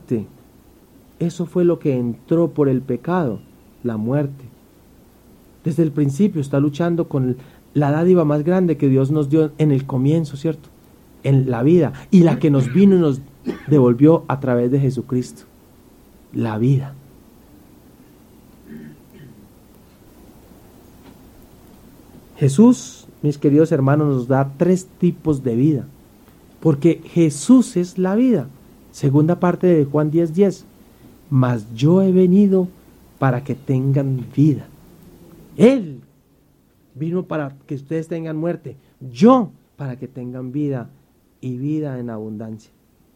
Eso fue lo que entró por el pecado, la muerte. Desde el principio está luchando con la dádiva más grande que Dios nos dio en el comienzo, ¿cierto? En la vida, y la que nos vino y nos devolvió a través de Jesucristo, la vida. Jesús, mis queridos hermanos, nos da 3 tipos de vida, porque Jesús es la vida. Segunda parte de Juan 10:10, mas yo he venido para que tengan vida. Él vino para que ustedes tengan muerte, yo para que tengan vida y vida en abundancia.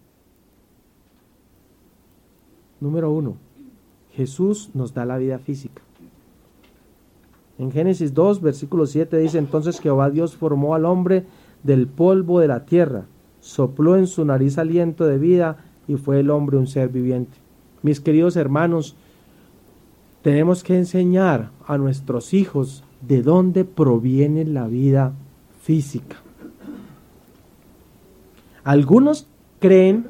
Número 1, Jesús nos da la vida física. En Génesis 2, versículo 7 dice: entonces Jehová Dios formó al hombre del polvo de la tierra, sopló en su nariz aliento de vida, y fue el hombre un ser viviente. Mis queridos hermanos, tenemos que enseñar a nuestros hijos de dónde proviene la vida física. Algunos creen,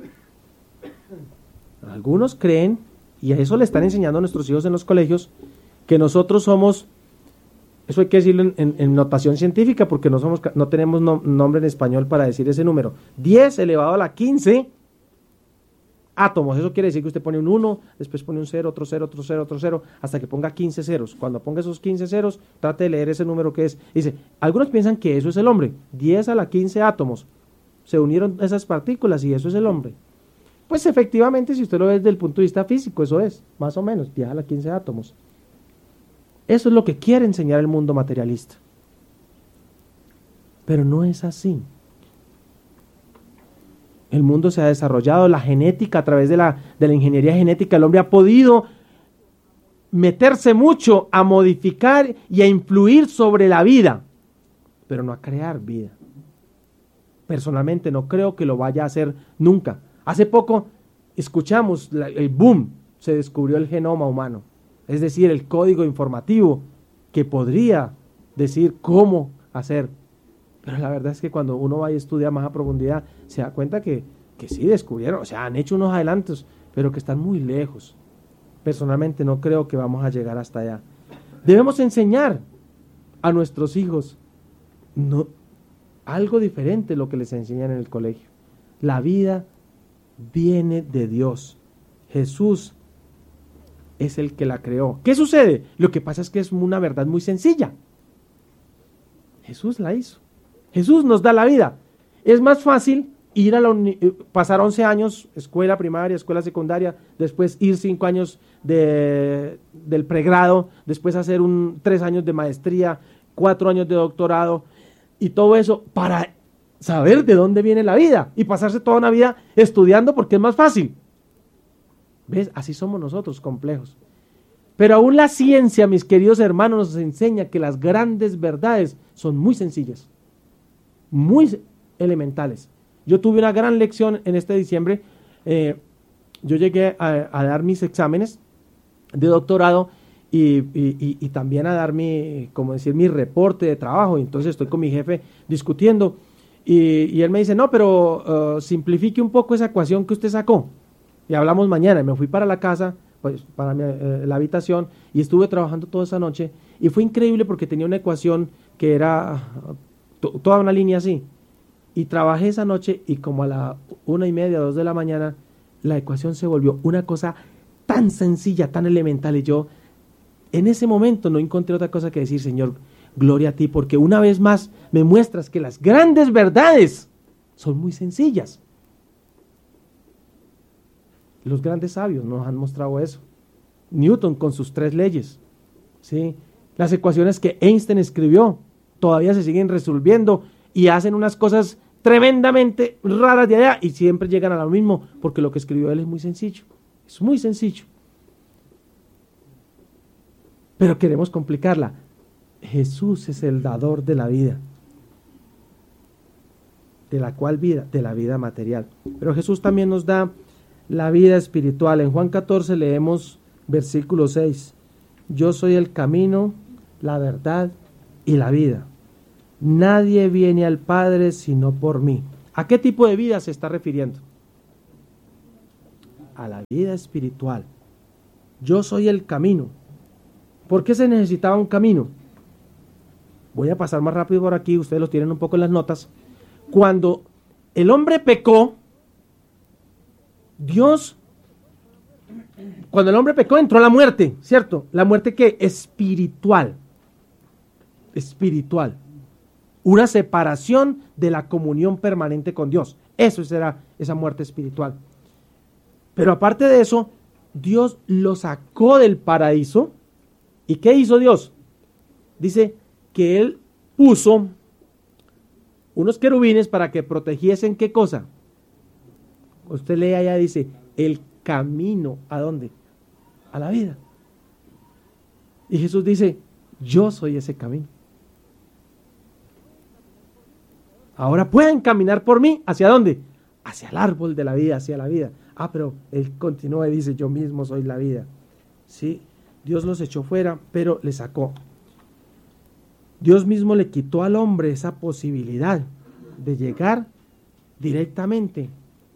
y a eso le están enseñando a nuestros hijos en los colegios, que nosotros somos, eso hay que decirlo en notación científica, porque no tenemos nombre en español para decir ese número, 10 elevado a la 15 átomos. Eso quiere decir que usted pone un 1, después pone un 0, otro 0, otro 0, otro 0, hasta que ponga 15 ceros. Cuando ponga esos 15 ceros, trate de leer ese número que es. Dice, algunos piensan que eso es el hombre, 10 a la 15 átomos. Se unieron esas partículas y eso es el hombre. Pues efectivamente, si usted lo ve desde el punto de vista físico, eso es, más o menos, 10 a la 15 átomos. Eso es lo que quiere enseñar el mundo materialista. Pero no es así. El mundo se ha desarrollado, la genética, a través de la ingeniería genética, el hombre ha podido meterse mucho a modificar y a influir sobre la vida, pero no a crear vida. Personalmente no creo que lo vaya a hacer nunca. Hace poco escuchamos el boom, se descubrió el genoma humano, es decir, el código informativo que podría decir cómo hacer. Pero la verdad es que cuando uno va y estudia más a profundidad, se da cuenta que sí descubrieron, o sea, han hecho unos adelantos, pero que están muy lejos. Personalmente no creo que vamos a llegar hasta allá. Debemos enseñar a nuestros hijos algo diferente de lo que les enseñan en el colegio. La vida viene de Dios. Jesús es el que la creó. ¿Qué sucede? Lo que pasa es que es una verdad muy sencilla. Jesús la hizo. Jesús nos da la vida. Es más fácil ir a pasar 11 años, escuela primaria, escuela secundaria, después ir 5 años del pregrado, después hacer 3 años de maestría, 4 años de doctorado, y todo eso para saber de dónde viene la vida, y pasarse toda una vida estudiando porque es más fácil. ¿Ves? Así somos nosotros, complejos. Pero aún la ciencia, mis queridos hermanos, nos enseña que las grandes verdades son muy sencillas, muy elementales. Yo tuve una gran lección en este diciembre. Yo llegué a dar mis exámenes de doctorado y también a dar mi reporte de trabajo. Y entonces estoy con mi jefe discutiendo y él me dice, no, pero simplifique un poco esa ecuación que usted sacó y hablamos mañana. Y me fui para la casa, pues para la habitación, y estuve trabajando toda esa noche y fue increíble porque tenía una ecuación que era toda una línea así. Y trabajé esa noche y como a la 1:30, 2 de la mañana, la ecuación se volvió una cosa tan sencilla, tan elemental. Y yo en ese momento no encontré otra cosa que decir, Señor, gloria a ti, porque una vez más me muestras que las grandes verdades son muy sencillas. Los grandes sabios nos han mostrado eso. Newton con sus 3 leyes, ¿sí? Las ecuaciones que Einstein escribió todavía se siguen resolviendo y hacen unas cosas tremendamente raras de allá y siempre llegan a lo mismo, porque lo que escribió él es muy sencillo. Es muy sencillo. Pero queremos complicarla. Jesús es el dador de la vida. ¿De la cual vida? De la vida material. Pero Jesús también nos da la vida espiritual. En Juan 14 leemos versículo 6. Yo soy el camino, la verdad y la vida. Nadie viene al Padre sino por mí. ¿A qué tipo de vida se está refiriendo? a la vida espiritual. Yo soy el camino. ¿Por qué se necesitaba un camino? Voy a pasar más rápido por aquí, ustedes lo tienen un poco en las notas. Cuando el hombre pecó, cuando el hombre pecó entró la muerte, ¿cierto? La muerte que espiritual. Una separación de la comunión permanente con Dios. Eso será esa muerte espiritual. Pero aparte de eso, Dios lo sacó del paraíso. ¿Y qué hizo Dios? Dice que Él puso unos querubines para que protegiesen, ¿qué cosa? Usted lee allá, dice, el camino, ¿a dónde? A la vida. Y Jesús dice, yo soy ese camino. Ahora pueden caminar por mí, ¿hacia dónde? Hacia el árbol de la vida, hacia la vida. Pero Él continúa y dice, yo mismo soy la vida. Sí, Dios los echó fuera, pero le sacó. Dios mismo le quitó al hombre esa posibilidad de llegar directamente.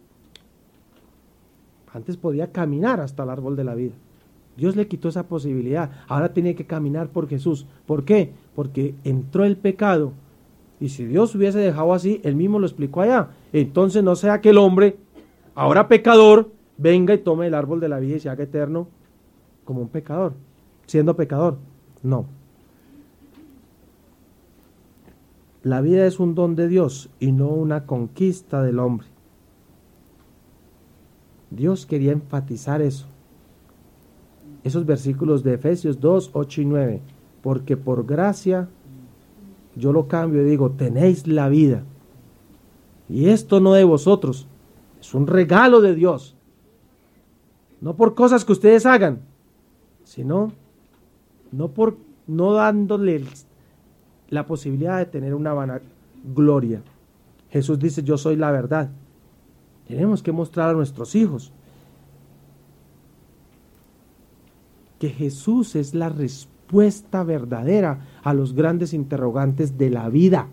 Antes podía caminar hasta el árbol de la vida. Dios le quitó esa posibilidad. Ahora tiene que caminar por Jesús. ¿Por qué? Porque entró el pecado. Y si Dios hubiese dejado así, Él mismo lo explicó allá. Entonces no sea que el hombre, ahora pecador, venga y tome el árbol de la vida y se haga eterno como un pecador, siendo pecador. No. La vida es un don de Dios y no una conquista del hombre. Dios quería enfatizar eso. Esos versículos de Efesios 2, 8 y 9. Porque por gracia, yo lo cambio y digo, tenéis la vida. Y esto no de vosotros, es un regalo de Dios. No por cosas que ustedes hagan, sino no dándole la posibilidad de tener una vanagloria. Jesús dice, yo soy la verdad. Tenemos que mostrar a nuestros hijos que Jesús es la respuesta verdadera a los grandes interrogantes de la vida.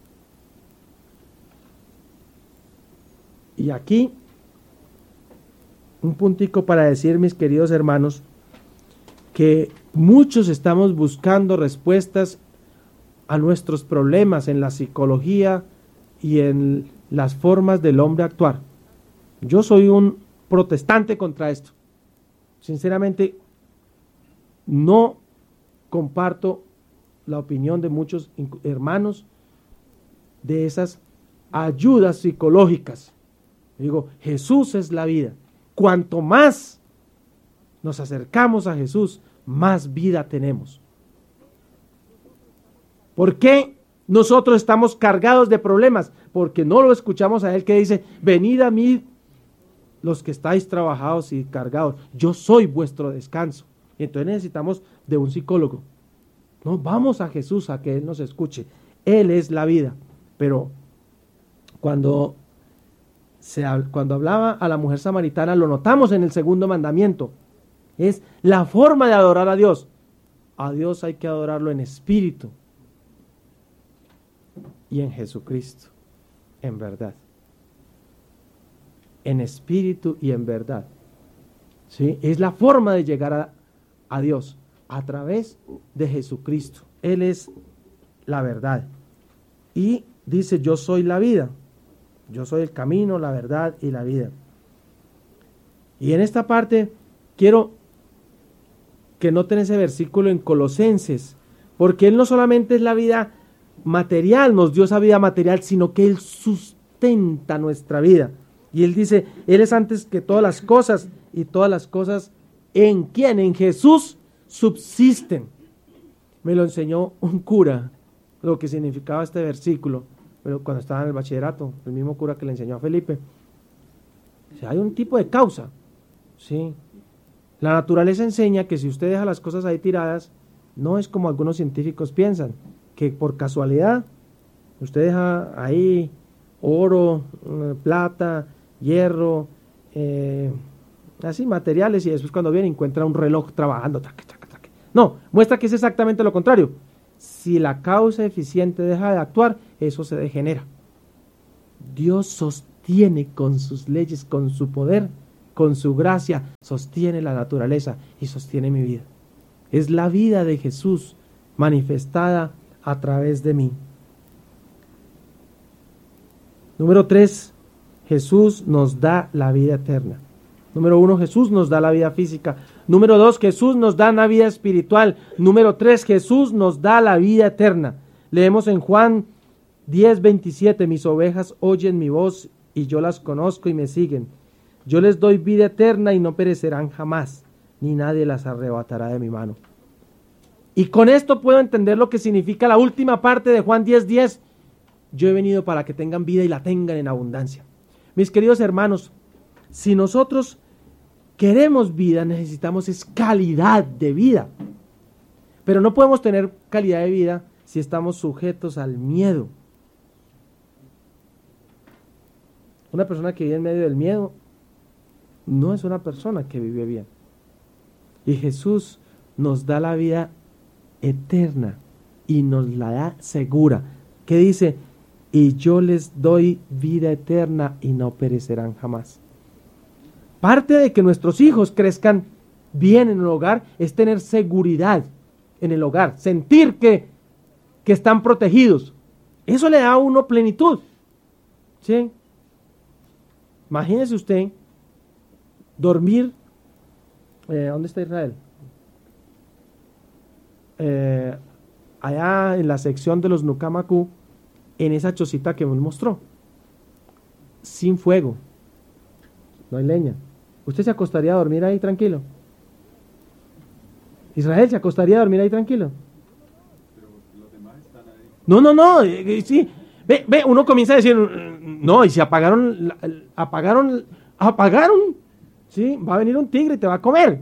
Y aquí, un puntico para decir, mis queridos hermanos, que muchos estamos buscando respuestas a nuestros problemas en la psicología y en las formas del hombre actuar. Yo soy un protestante contra esto. Sinceramente, no comparto la opinión de muchos hermanos de esas ayudas psicológicas. Digo, Jesús es la vida. Cuanto más nos acercamos a Jesús, más vida tenemos. ¿Por qué nosotros estamos cargados de problemas? Porque no lo escuchamos a Él que dice, venid a mí los que estáis trabajados y cargados, yo soy vuestro descanso. Y entonces necesitamos de un psicólogo. No, vamos a Jesús a que Él nos escuche. Él es la vida. Pero cuando hablaba a la mujer samaritana, lo notamos en el segundo mandamiento. Es la forma de adorar a Dios. A Dios hay que adorarlo en espíritu y en Jesucristo, en verdad. En espíritu y en verdad. ¿Sí? Es la forma de llegar a Dios a través de Jesucristo. Él es la verdad. Y dice, yo soy la vida. Yo soy el camino, la verdad y la vida. Y en esta parte quiero que noten ese versículo en Colosenses, porque Él no solamente es la vida material, nos dio esa vida material, sino que Él sustenta nuestra vida. Y Él dice, Él es antes que todas las cosas, y todas las cosas ¿en quién? En Jesús subsisten. Me lo enseñó un cura, lo que significaba este versículo, pero cuando estaba en el bachillerato, el mismo cura que le enseñó a Felipe. O sea, hay un tipo de causa, ¿sí? La naturaleza enseña que si usted deja las cosas ahí tiradas, no es como algunos científicos piensan, que por casualidad usted deja ahí oro, plata, hierro, así materiales, y después cuando viene encuentra un reloj trabajando. No, muestra que es exactamente lo contrario. Si la causa eficiente deja de actuar, eso se degenera. Dios sostiene con sus leyes, con su poder, con su gracia sostiene la naturaleza y sostiene mi vida. Es la vida de Jesús manifestada a través de mí. Número 3, Jesús nos da la vida eterna. Número 1, Jesús nos da la vida física. Número 2, Jesús nos da la vida espiritual. Número 3, Jesús nos da la vida eterna. Leemos en Juan 10:27, mis ovejas oyen mi voz y yo las conozco y me siguen. Yo les doy vida eterna y no perecerán jamás, ni nadie las arrebatará de mi mano. Y con esto puedo entender lo que significa la última parte de Juan 10:10. Yo he venido para que tengan vida y la tengan en abundancia. Mis queridos hermanos, si nosotros queremos vida, necesitamos es calidad de vida. Pero no podemos tener calidad de vida si estamos sujetos al miedo. Una persona que vive en medio del miedo no es una persona que vive bien. Y Jesús nos da la vida eterna y nos la da segura. ¿Qué dice? Y yo les doy vida eterna y no perecerán jamás. Parte de que nuestros hijos crezcan bien en el hogar es tener seguridad en el hogar, sentir que están protegidos. Eso le da a uno plenitud. ¿Sí? Imagínese usted dormir, ¿dónde está Israel? Allá en la sección de los Nucamacu, en esa chocita que nos mostró, sin fuego, no hay leña. ¿Usted se acostaría a dormir ahí tranquilo? ¿Israel se acostaría a dormir ahí tranquilo? Pero los demás están ahí. No, sí. Ve, uno comienza a decir, no, y si apagaron, sí, va a venir un tigre y te va a comer.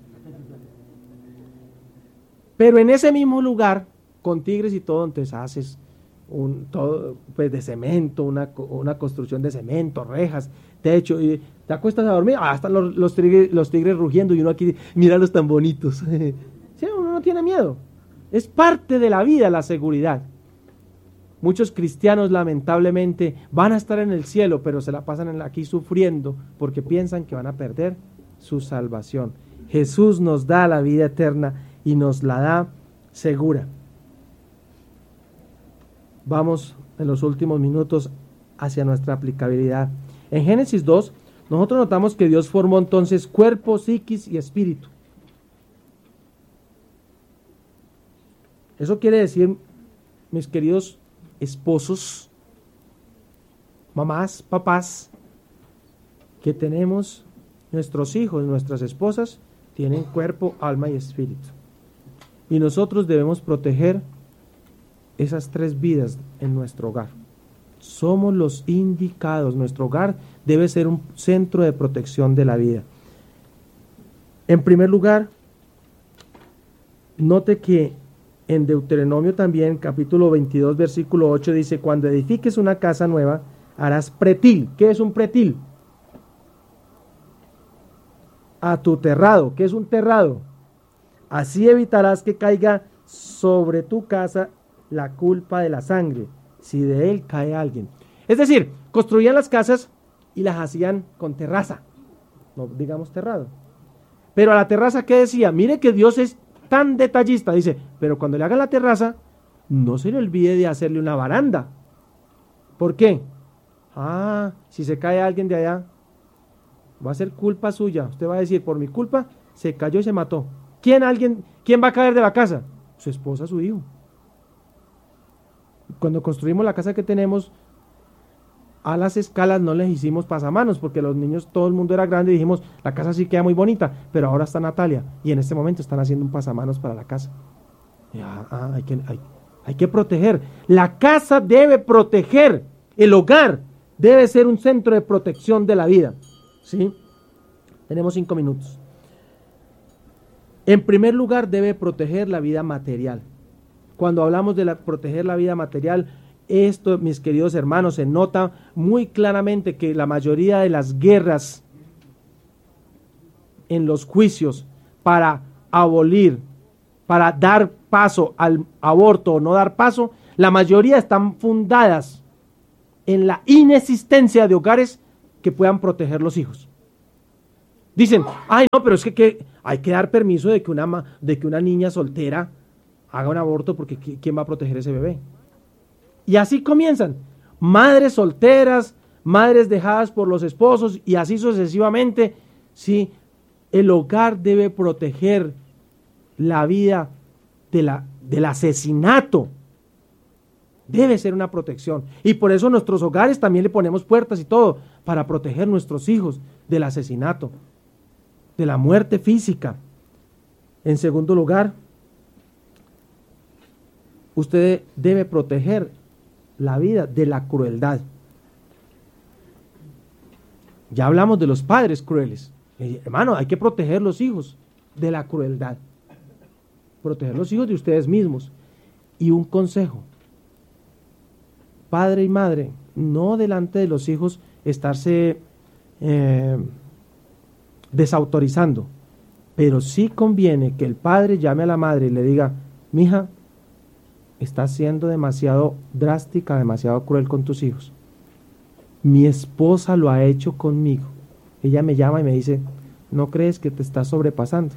Pero en ese mismo lugar, con tigres y todo, entonces haces todo pues de cemento, una construcción de cemento, rejas, techo, y te acuestas a dormir, están los tigres rugiendo y uno aquí, míralos tan bonitos. Sí, uno no tiene miedo. Es parte de la vida la seguridad. Muchos cristianos lamentablemente van a estar en el cielo, pero se la pasan aquí sufriendo porque piensan que van a perder su salvación. Jesús nos da la vida eterna y nos la da segura. Vamos en los últimos minutos hacia nuestra aplicabilidad. En Génesis 2, nosotros notamos que Dios formó entonces cuerpo, psiquis y espíritu. Eso quiere decir, mis queridos esposos, mamás, papás, que tenemos nuestros hijos, nuestras esposas, tienen cuerpo, alma y espíritu. Y nosotros debemos proteger esas tres vidas en nuestro hogar. Somos los indicados. Nuestro hogar debe ser un centro de protección de la vida. En primer lugar, note que en Deuteronomio también, capítulo 22, versículo 8, dice, cuando edifiques una casa nueva, harás pretil. ¿Qué es un pretil? A tu terrado. ¿Qué es un terrado? Así evitarás que caiga sobre tu casa la culpa de la sangre, si de él cae alguien. Es decir, construían las casas y las hacían con terraza, no digamos terrado. Pero a la terraza, ¿qué decía? Mire que Dios es tan detallista, dice, pero cuando le hagan la terraza, no se le olvide de hacerle una baranda. ¿Por qué? Si se cae alguien de allá, va a ser culpa suya. Usted va a decir, por mi culpa, se cayó y se mató. ¿Quién va a caer de la casa? Su esposa, su hijo. Cuando construimos la casa que tenemos, a las escalas no les hicimos pasamanos, porque los niños, todo el mundo era grande y dijimos, la casa sí queda muy bonita, pero ahora está Natalia, y en este momento están haciendo un pasamanos para la casa. Hay que proteger. La casa debe proteger, el hogar debe ser un centro de protección de la vida. ¿Sí? Tenemos 5 minutos. En primer lugar, debe proteger la vida material. Cuando hablamos de proteger la vida material, esto, mis queridos hermanos, se nota muy claramente que la mayoría de las guerras en los juicios para abolir, para dar paso al aborto o no dar paso, la mayoría están fundadas en la inexistencia de hogares que puedan proteger los hijos. Dicen, ay no, pero es que hay que dar permiso de que una niña soltera haga un aborto porque ¿quién va a proteger ese bebé? Y así comienzan, madres solteras, madres dejadas por los esposos y así sucesivamente. Sí, el hogar debe proteger la vida del asesinato. Debe ser una protección. Y por eso en nuestros hogares también le ponemos puertas y todo, para proteger a nuestros hijos del asesinato, de la muerte física. En segundo lugar, usted debe proteger la vida de la crueldad. Ya hablamos de los padres crueles. Hermano, hay que proteger los hijos de la crueldad. Proteger los hijos de ustedes mismos. Y un consejo: padre y madre, no delante de los hijos estarse desautorizando, pero sí conviene que el padre llame a la madre y le diga: mija, estás siendo demasiado drástica, demasiado cruel con tus hijos. Mi esposa lo ha hecho conmigo. Ella me llama y me dice: ¿no crees que te estás sobrepasando?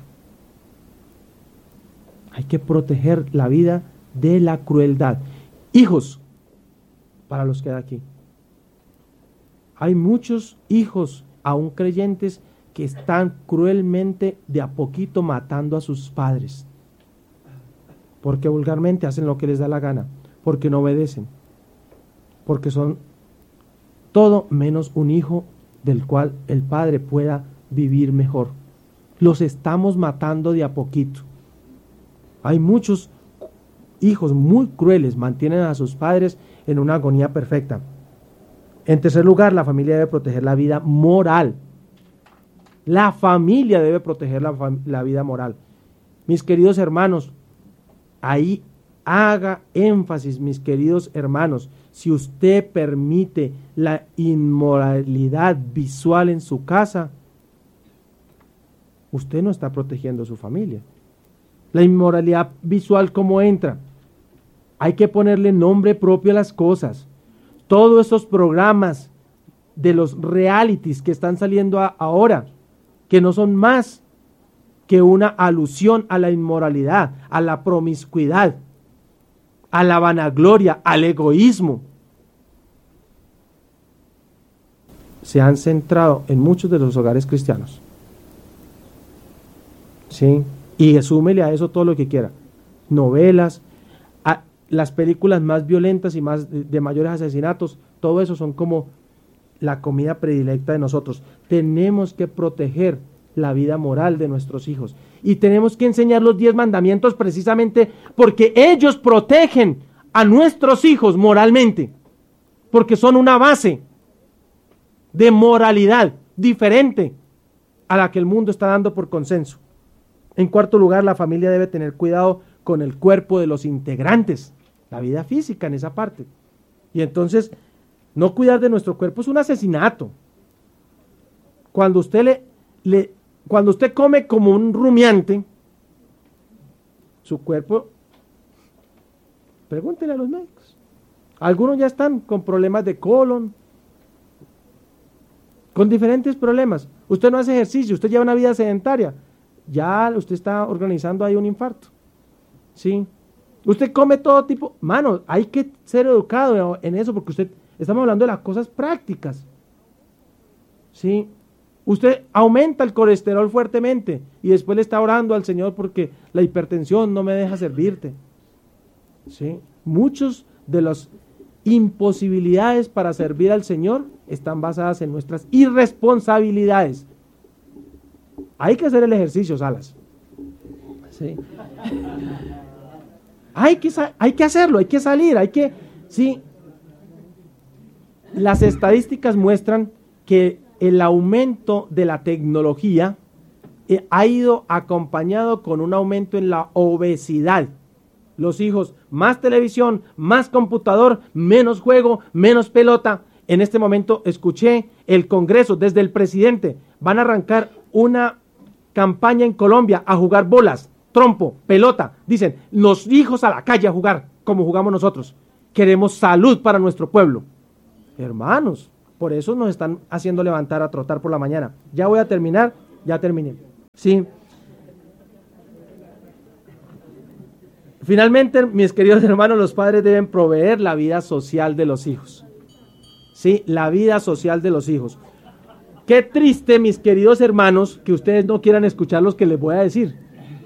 Hay que proteger la vida de la crueldad. Hijos, para los que hay aquí, hay muchos hijos aún creyentes que están cruelmente de a poquito matando a sus padres, porque vulgarmente hacen lo que les da la gana, porque no obedecen, porque son todo menos un hijo del cual el padre pueda vivir mejor. Los estamos matando de a poquito. Hay muchos hijos muy crueles, mantienen a sus padres en una agonía perfecta. En tercer lugar, la familia debe proteger la vida moral. La familia debe proteger la vida moral. Mis queridos hermanos, ahí haga énfasis, mis queridos hermanos, si usted permite la inmoralidad visual en su casa, usted no está protegiendo a su familia. La inmoralidad visual, ¿cómo entra? Hay que ponerle nombre propio a las cosas. Todos esos programas de los realities que están saliendo ahora, que no son más que una alusión a la inmoralidad, a la promiscuidad, a la vanagloria, al egoísmo, se han centrado en muchos de los hogares cristianos. ¿Sí? Y súmele a eso todo lo que quiera. Novelas, las películas más violentas y más de mayores asesinatos, todo eso son como la comida predilecta de nosotros. Tenemos que proteger la vida moral de nuestros hijos y tenemos que enseñar los 10 mandamientos precisamente porque ellos protegen a nuestros hijos moralmente, porque son una base de moralidad diferente a la que el mundo está dando por consenso. En cuarto lugar, la familia debe tener cuidado con el cuerpo de los integrantes, la vida física en esa parte. Y entonces, no cuidar de nuestro cuerpo es un asesinato. Cuando usted cuando usted come como un rumiante, su cuerpo, pregúntele a los médicos. Algunos ya están con problemas de colon, con diferentes problemas. Usted no hace ejercicio, usted lleva una vida sedentaria, ya usted está organizando ahí un infarto. ¿Sí? Usted come todo tipo, mano, hay que ser educado en eso porque estamos hablando de las cosas prácticas. ¿Sí? Usted aumenta el colesterol fuertemente y después le está orando al Señor porque la hipertensión no me deja servirte. ¿Sí? Muchos de las imposibilidades para servir al Señor están basadas en nuestras irresponsabilidades. Hay que hacer el ejercicio, Salas. ¿Sí? Hay que hacerlo, hay que salir, sí. Las estadísticas muestran que el aumento de la tecnología ha ido acompañado con un aumento en la obesidad. Los hijos, más televisión, más computador, menos juego, menos pelota. En este momento escuché el Congreso, desde el presidente, van a arrancar una campaña en Colombia a jugar bolas, trompo, pelota. Dicen, los hijos a la calle a jugar, como jugamos nosotros. Queremos salud para nuestro pueblo. Hermanos, por eso nos están haciendo levantar a trotar por la mañana. Ya voy a terminar. Ya terminé. Sí. Finalmente, mis queridos hermanos, los padres deben proveer la vida social de los hijos. Sí, la vida social de los hijos. Qué triste, mis queridos hermanos, que ustedes no quieran escuchar lo que les voy a decir.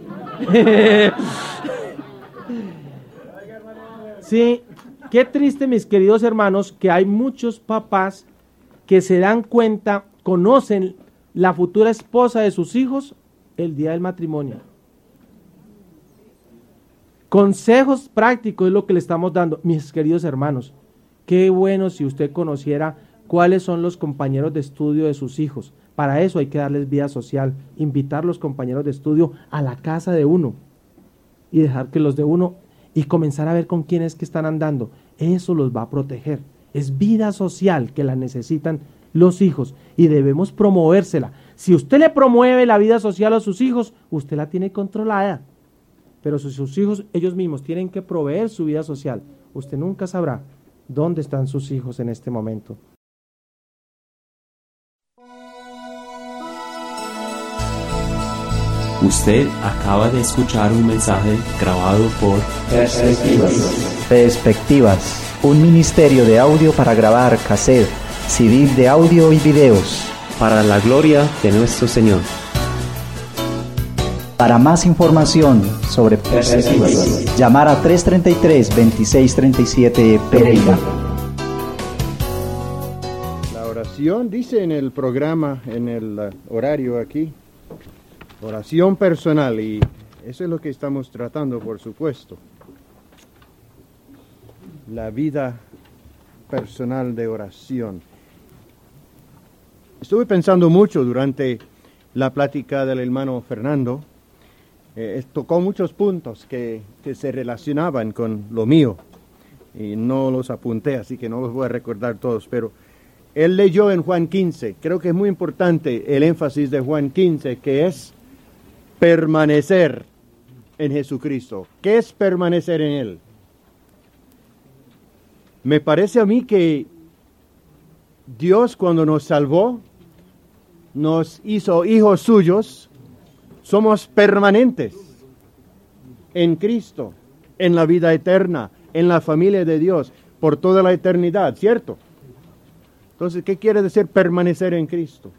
Sí, qué triste, mis queridos hermanos, que hay muchos papás que se dan cuenta, conocen la futura esposa de sus hijos el día del matrimonio. Consejos prácticos es lo que le estamos dando, mis queridos hermanos. Qué bueno si usted conociera cuáles son los compañeros de estudio de sus hijos. Para eso hay que darles vida social, invitar a los compañeros de estudio a la casa de uno y dejar que los de uno y comenzar a ver con quién es que están andando. Eso los va a proteger. Es vida social que la necesitan los hijos y debemos promovérsela. Si usted le promueve la vida social a sus hijos, usted la tiene controlada. Pero si sus hijos, ellos mismos, tienen que proveer su vida social, usted nunca sabrá dónde están sus hijos en este momento. Usted acaba de escuchar un mensaje grabado por Perspectivas, un ministerio de audio para grabar cassette, CD de audio y videos. para la gloria de nuestro Señor. Para más información sobre Perspectivas, llamar a 333-2637 Pereira. La oración dice en el programa, en el horario aquí, oración personal, y eso es lo que estamos tratando, por supuesto. La vida personal de oración. Estuve pensando mucho durante la plática del hermano Fernando. Tocó muchos puntos que se relacionaban con lo mío y no los apunté, así que no los voy a recordar todos, pero él leyó en Juan 15, creo que es muy importante el énfasis de Juan 15, que es permanecer en Jesucristo. ¿Qué es permanecer en Él? Me parece a mí que Dios, cuando nos salvó, nos hizo hijos suyos, somos permanentes en Cristo, en la vida eterna, en la familia de Dios, por toda la eternidad, ¿cierto? Entonces, ¿qué quiere decir permanecer en Cristo?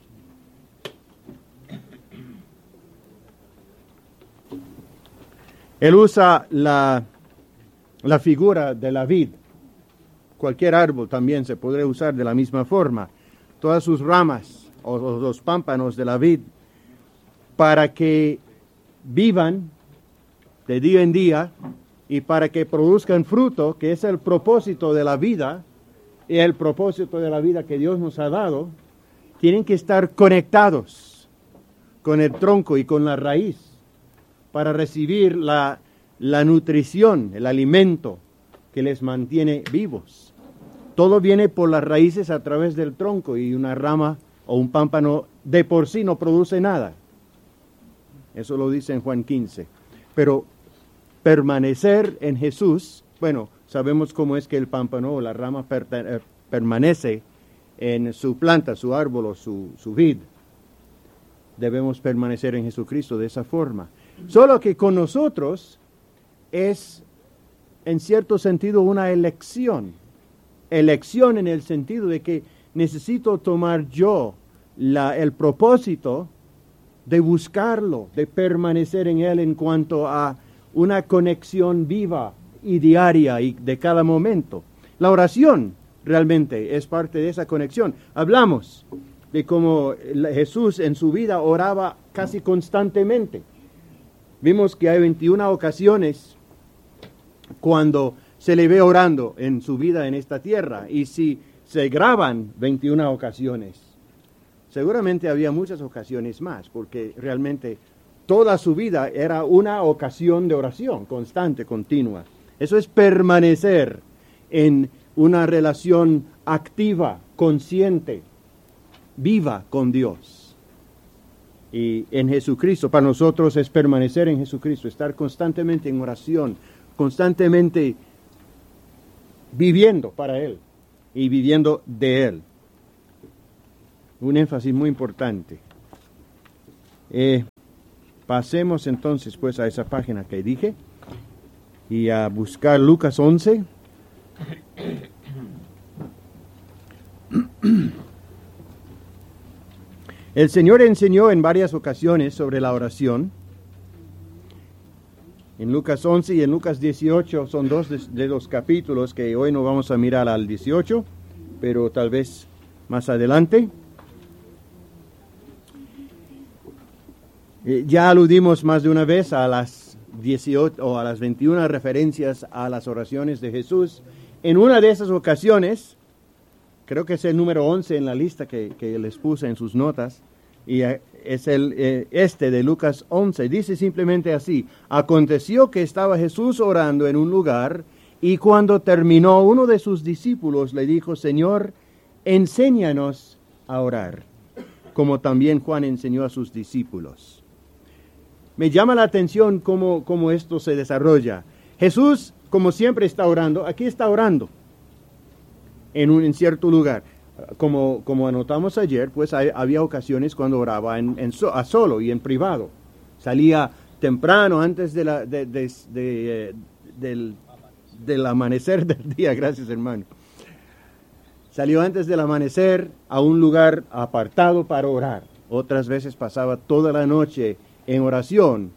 Él usa la figura de la vid. Cualquier árbol también se podría usar de la misma forma. Todas sus ramas o los pámpanos de la vid, para que vivan de día en día y para que produzcan fruto, que es el propósito de la vida, y el propósito de la vida que Dios nos ha dado, tienen que estar conectados con el tronco y con la raíz para recibir la nutrición, el alimento que les mantiene vivos. Todo viene por las raíces a través del tronco, y una rama o un pámpano de por sí no produce nada. Eso lo dice en Juan 15. Pero permanecer en Jesús, bueno, sabemos cómo es que el pámpano o la rama permanece en su planta, su árbol o su vid. Debemos permanecer en Jesucristo de esa forma. Solo que con nosotros es, en cierto sentido, una elección. Elección en el sentido de que necesito tomar yo el propósito de buscarlo, de permanecer en Él en cuanto a una conexión viva y diaria y de cada momento. La oración realmente es parte de esa conexión. Hablamos de cómo Jesús en su vida oraba casi constantemente. Vimos que hay 21 ocasiones cuando se le ve orando en su vida en esta tierra, y si se graban 21 ocasiones, seguramente había muchas ocasiones más, porque realmente toda su vida era una ocasión de oración constante, continua. Eso es permanecer en una relación activa, consciente, viva con Dios. Y en Jesucristo, para nosotros es permanecer en Jesucristo, estar constantemente en oración, constantemente viviendo para Él y viviendo de Él. Un énfasis muy importante. Pasemos entonces pues a esa página que dije y a buscar Lucas 11. El Señor enseñó en varias ocasiones sobre la oración. En Lucas 11 y en Lucas 18 son dos de los capítulos que hoy no vamos a mirar al 18, pero tal vez más adelante. Ya aludimos más de una vez a las 18 o a las 21 referencias a las oraciones de Jesús. En una de esas ocasiones, creo que es el número 11 en la lista que les puse en sus notas, y es este de Lucas 11, dice simplemente así: aconteció que estaba Jesús orando en un lugar, y cuando terminó, uno de sus discípulos le dijo: Señor, enséñanos a orar, como también Juan enseñó a sus discípulos. Me llama la atención cómo esto se desarrolla. Jesús, como siempre, está orando. Aquí está orando en cierto lugar. Como anotamos ayer, pues había ocasiones cuando oraba a solo y en privado. Salía temprano antes del amanecer del día. Gracias, hermano. Salió antes del amanecer a un lugar apartado para orar. Otras veces pasaba toda la noche en oración,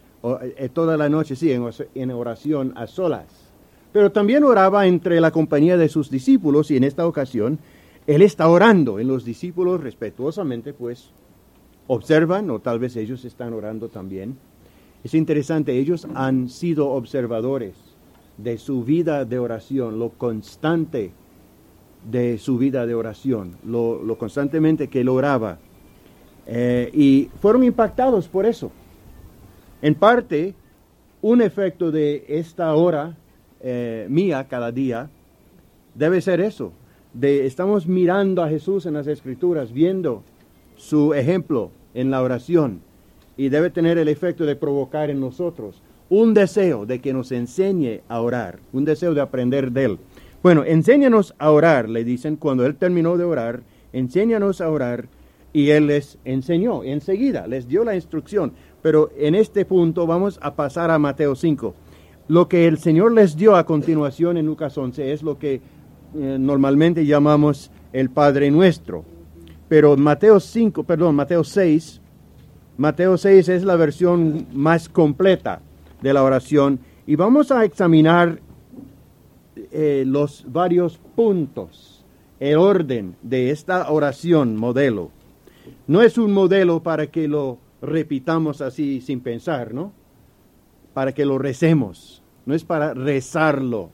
en oración a solas. Pero también oraba entre la compañía de sus discípulos, y en esta ocasión Él está orando. En los discípulos respetuosamente pues observan, o tal vez ellos están orando también. Es interesante, ellos han sido observadores de su vida de oración, lo constante de su vida de oración, lo constantemente que Él oraba. Y fueron impactados por eso. En parte, un efecto de esta hora mía cada día debe ser eso. Estamos mirando a Jesús en las Escrituras, viendo su ejemplo en la oración, y debe tener el efecto de provocar en nosotros un deseo de que nos enseñe a orar, un deseo de aprender de Él. Bueno, enséñanos a orar, le dicen cuando Él terminó de orar, enséñanos a orar, y Él les enseñó, enseguida les dio la instrucción. Pero en este punto vamos a pasar a Mateo 5. Lo que el Señor les dio a continuación en Lucas 11 es lo que normalmente llamamos el Padre Nuestro. Pero Mateo 6 es la versión más completa de la oración, y vamos a examinar los varios puntos, el orden de esta oración modelo. No es un modelo para que lo repitamos así sin pensar, ¿no? Para que lo recemos. No es para rezarlo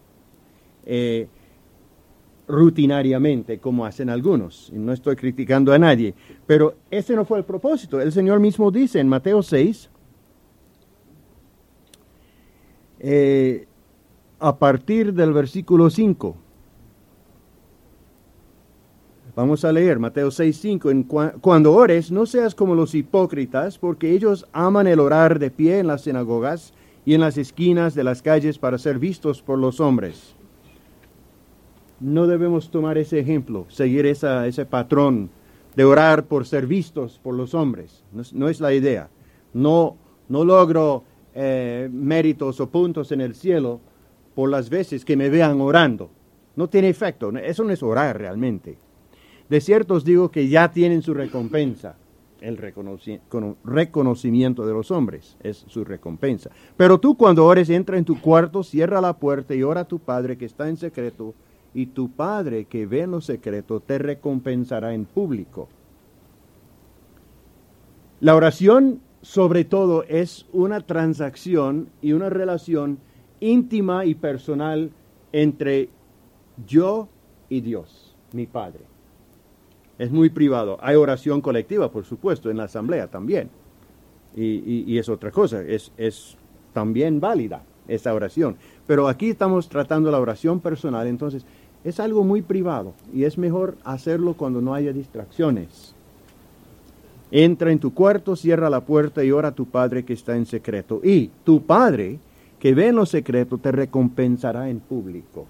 rutinariamente como hacen algunos. Y no estoy criticando a nadie, pero ese no fue el propósito. El Señor mismo dice en Mateo 6, a partir del versículo 5. Vamos a leer Mateo 6:5. Cuando ores, no seas como los hipócritas, porque ellos aman el orar de pie en las sinagogas y en las esquinas de las calles para ser vistos por los hombres. No debemos tomar ese ejemplo, seguir ese patrón de orar por ser vistos por los hombres. No es la idea. No logro méritos o puntos en el cielo por las veces que me vean orando. No tiene efecto. Eso no es orar realmente. De cierto os digo que ya tienen su recompensa. El reconocimiento de los hombres es su recompensa. Pero tú, cuando ores, entra en tu cuarto, cierra la puerta y ora a tu Padre que está en secreto, y tu Padre que ve en lo secreto te recompensará en público. La oración, sobre todo, es una transacción y una relación íntima y personal entre yo y Dios, mi Padre. Es muy privado. Hay oración colectiva, por supuesto, en la asamblea también. Y es otra cosa, es también válida esa oración. Pero aquí estamos tratando la oración personal, entonces es algo muy privado y es mejor hacerlo cuando no haya distracciones. Entra en tu cuarto, cierra la puerta y ora a tu Padre que está en secreto. Y tu Padre que ve en lo secreto te recompensará en público.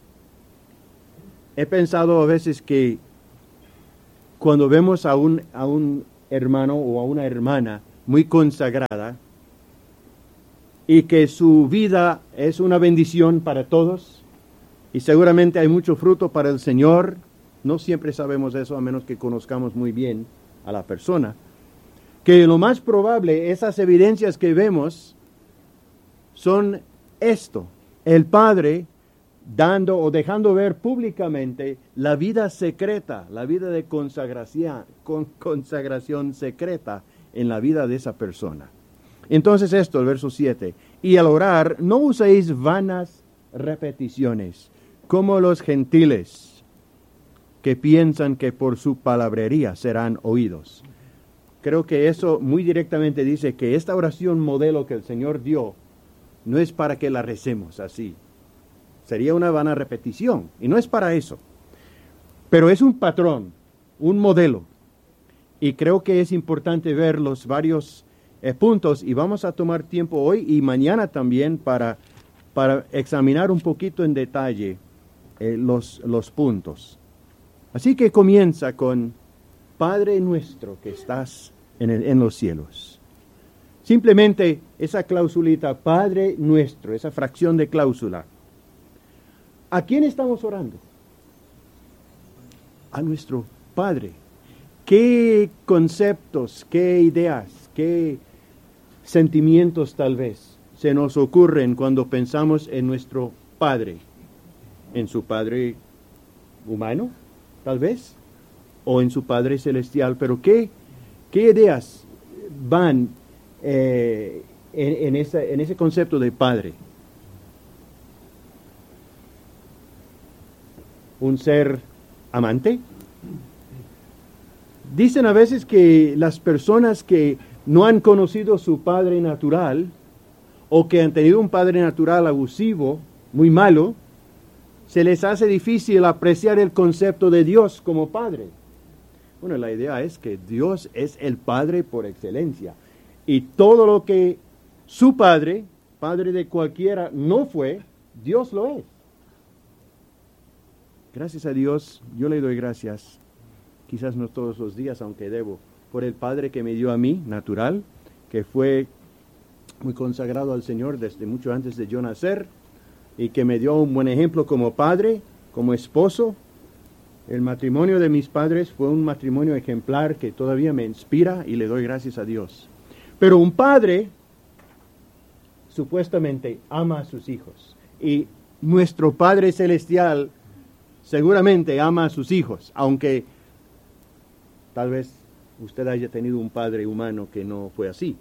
He pensado a veces que cuando vemos a un hermano o a una hermana muy consagrada y que su vida es una bendición para todos y seguramente hay mucho fruto para el Señor. No siempre sabemos eso a menos que conozcamos muy bien a la persona. Que lo más probable, esas evidencias que vemos son esto: el Padre dando o dejando ver públicamente la vida secreta, la vida de consagración secreta en la vida de esa persona. Entonces esto, el verso 7, y al orar no uséis vanas repeticiones, como los gentiles, que piensan que por su palabrería serán oídos. Creo que eso muy directamente dice que esta oración modelo que el Señor dio no es para que la recemos así. Sería una vana repetición, y no es para eso. Pero es un patrón, un modelo. Y creo que es importante ver los varios puntos, y vamos a tomar tiempo hoy y mañana también para examinar un poquito en detalle los puntos. Así que comienza con Padre nuestro que estás en los cielos. Simplemente esa clausulita, Padre nuestro, esa fracción de cláusula. ¿A quién estamos orando? A nuestro Padre. ¿Qué conceptos, qué ideas, qué sentimientos tal vez se nos ocurren cuando pensamos en nuestro Padre? ¿En su Padre humano, tal vez? ¿O en su Padre celestial? Pero ¿qué ideas van en ese concepto de Padre? ¿Un ser amante? Dicen a veces que las personas que no han conocido su padre natural o que han tenido un padre natural abusivo, muy malo, se les hace difícil apreciar el concepto de Dios como Padre. Bueno, la idea es que Dios es el Padre por excelencia y todo lo que su Padre, Padre de cualquiera, no fue, Dios lo es. Gracias a Dios, yo le doy gracias, quizás no todos los días, aunque debo, por el Padre que me dio a mí, natural, que fue muy consagrado al Señor desde mucho antes de yo nacer, y que me dio un buen ejemplo como padre, como esposo. El matrimonio de mis padres fue un matrimonio ejemplar que todavía me inspira y le doy gracias a Dios. Pero un padre supuestamente ama a sus hijos, y nuestro Padre Celestial seguramente ama a sus hijos, aunque tal vez usted haya tenido un padre humano que no fue así.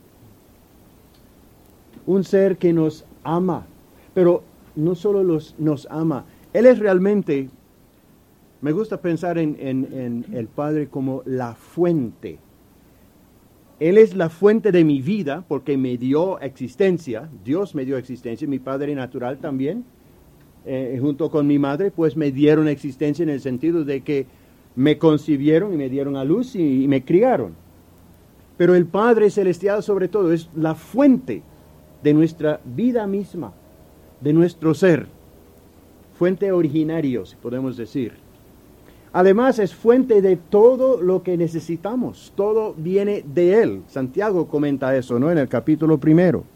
Un ser que nos ama, pero no solo nos ama, Él es realmente, me gusta pensar en el Padre como la fuente. Él es la fuente de mi vida porque me dio existencia, Dios me dio existencia, mi Padre natural también, junto con mi madre, pues me dieron existencia en el sentido de que me concibieron y me dieron a luz y me criaron. Pero el Padre Celestial sobre todo es la fuente de nuestra vida misma, de nuestro ser, fuente originario, si podemos decir. Además es fuente de todo lo que necesitamos, todo viene de Él. Santiago comenta eso, ¿no? En el capítulo 1.